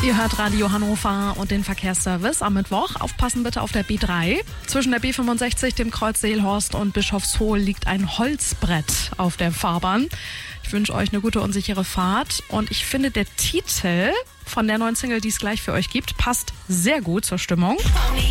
Ihr hört Radio Hannover und den Verkehrsservice am Mittwoch. Aufpassen bitte auf der B3. Zwischen der B65, dem Kreuz Seelhorst und Bischofshohl liegt ein Holzbrett auf der Fahrbahn. Ich wünsche euch eine gute und sichere Fahrt. Und ich finde, der Titel von der neuen Single, die es gleich für euch gibt, passt sehr gut zur Stimmung.